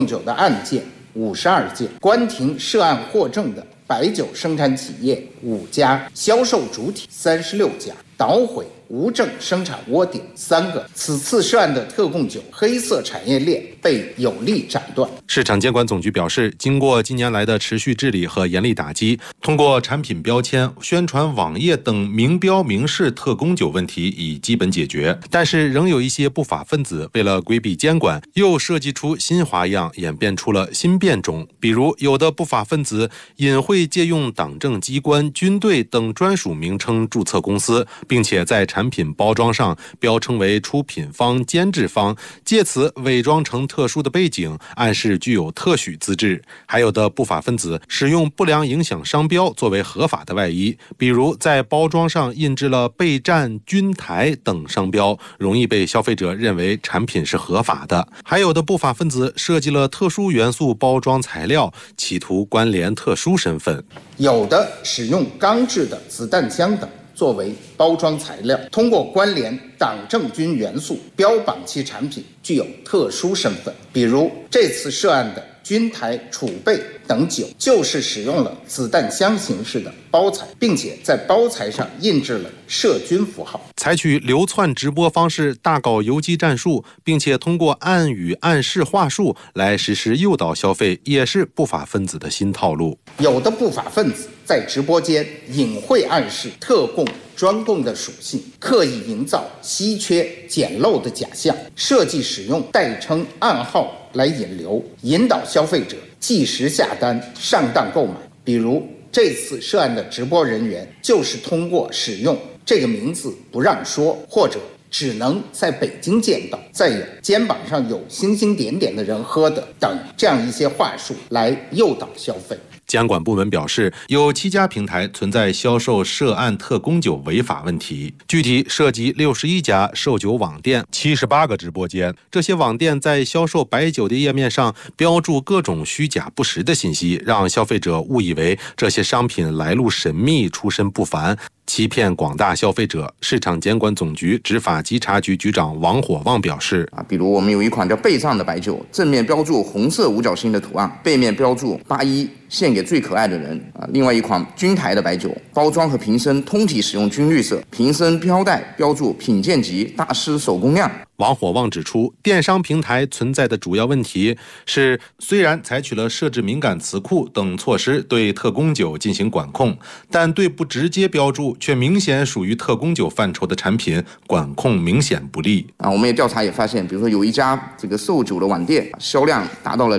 酒的案件52件，关停涉案获证的白酒生产企业5家，销售主体36家，捣毁无证生产窝点3个。此次涉案的特供酒黑色产业链被有力斩断。 市场监管总局表示，经过近年来的持续治理和严厉打击，通过产品标签、宣传网页等明标明示特供酒问题已基本解决，但是仍有一些不法分子为了规避监管，又设计出新花样，演变出了新变种。比如，有的不法分子隐晦借用党政机关、军队等专属名称注册公司，并且在产品包装上标称为出品方、监制方，借此伪装成特殊的背景，暗示具有特许资质。还有的不法分子使用不良影响商标作为合法的外衣，比如在包装上印制了备战、军台等商标，容易被消费者认为产品是合法的。还有的不法分子设计了特殊元素包装材料，企图关联特殊身份。 有的使用钢制的子弹枪等作为包装材料，通过关联党政军元素，标榜其产品具有特殊身份。比如这次涉案的军台储备等酒，就是使用了子弹箱形式的包材，并且在包材上印制了涉军符号。 采取流窜直播方式，大搞游击战术，并且通过暗语暗示话术来实施诱导消费，也是不法分子的新套路。 有的不法分子在直播间隐晦暗示特供、专供的属性，刻意营造稀缺简陋的假象，设计使用代称暗号来引流，引导消费者即时下单上当购买。比如这次涉案的直播人员就是通过使用这个名字不让说，或者只能在北京见到，再有肩膀上有星星点点的人喝的等这样一些话术来诱导消费。 监管部门表示，有7家平台存在销售涉案特供酒违法问题，具体涉及61家售酒网店、78个直播间。这些网店在销售白酒的页面上标注各种虚假不实的信息，让消费者误以为这些商品来路神秘、出身不凡，欺骗广大消费者。市场监管总局执法稽查局局长王火旺表示， 比如我们有一款叫贝藏的白酒，正面标注红色五角星的图案，背面标注81献给最可爱的人。另外一款军台的白酒，包装和瓶身通体使用军绿色，瓶身标带标注品鉴级大师手工酿。 王火旺指出，电商平台存在的主要问题是，虽然采取了设置敏感词库等措施对特供酒进行管控，但对不直接标注却明显属于特供酒范畴的产品，管控明显不力。 我们也调查也发现，比如说有一家这个售酒的网店，销量达到了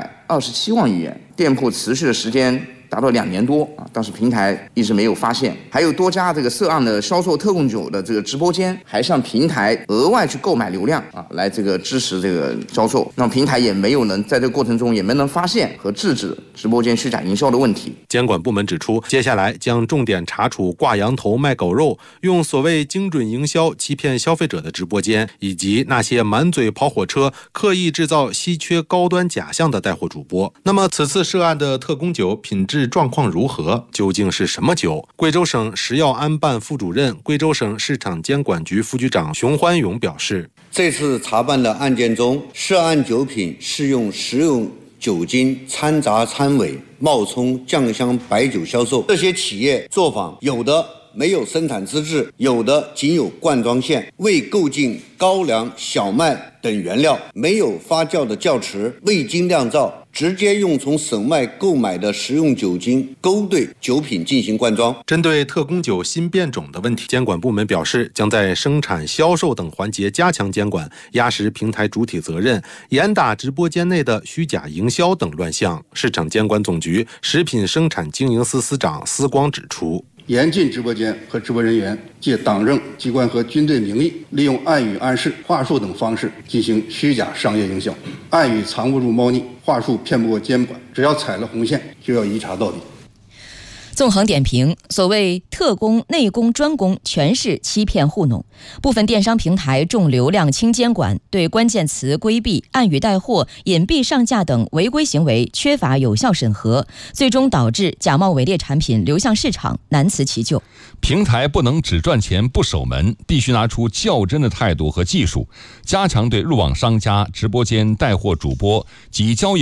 227万余元，店铺持续的时间达到2年多但是平台一直没有发现。还有多家这个涉案的销售特供酒的这个直播间，还向平台额外去购买流量来这个支持这个销售，那么平台也没有能在这个过程中也没能发现和制止直播间虚假营销的问题。 监管部门指出，接下来将重点查处挂羊头卖狗肉、用所谓精准营销欺骗消费者的直播间，以及那些满嘴跑火车、刻意制造稀缺高端假象的带货主播。那么此次涉案的特供酒品质状况如何？究竟是什么酒？贵州省食药安办副主任、贵州省市场监管局副局长熊欢勇表示， 这次查办的案件中，涉案酒品是用食用酒精掺杂掺伪、冒充酱香白酒销售。这些企业作坊有的没有生产资质，有的仅有灌装线，未购进高粱、小麦等原料，没有发酵的窖池，未经酿造，直接用从省外购买的食用酒精勾兑酒品进行灌装。 针对特供酒新变种的问题，监管部门表示，将在生产、销售等环节加强监管，压实平台主体责任，严打直播间内的虚假营销等乱象。市场监管总局食品生产经营司司长司光指出， 严禁直播间和直播人员借党政机关和军队名义，利用暗语暗示、话术等方式进行虚假商业营销。暗语藏不住猫腻，话术骗不过监管，只要踩了红线就要一查到底。 纵横点评，所谓特供、内供、专供，全是欺骗糊弄。部分电商平台重流量轻监管，对关键词规避、暗语带货、隐蔽上架等违规行为缺乏有效审核，最终导致假冒伪劣产品流向市场，难辞其咎。 平台不能只赚钱不守门，必须拿出较真的态度和技术，加强对入网商家、直播间带货主播及交易